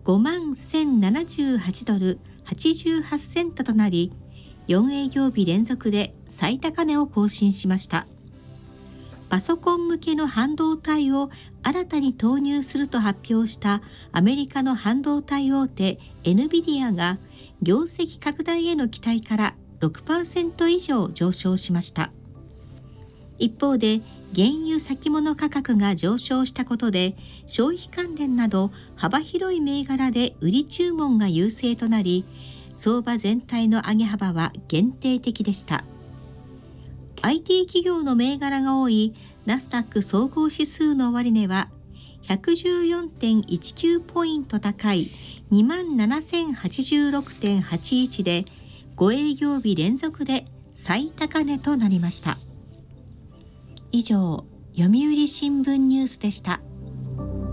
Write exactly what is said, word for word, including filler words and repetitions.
ごまんせんななじゅうはちドルはちじゅうはちセントとなり、よん営業日連続で最高値を更新しました。パソコン向けの半導体を新たに投入すると発表したアメリカの半導体大手エヌビディアが業績拡大への期待から ろくパーセント 以上上昇しました。一方で原油先物価格が上昇したことで消費関連など幅広い銘柄で売り注文が優勢となり、相場全体の上げ幅は限定的でした。アイティー 企業の銘柄が多いナスダック総合指数の終値は ひゃくじゅうよんてんいちきゅう ポイント高い にまんななせんはちじゅうろくてんはちいち でご営業日連続で最高値となりました。以上、読売新聞ニュースでした。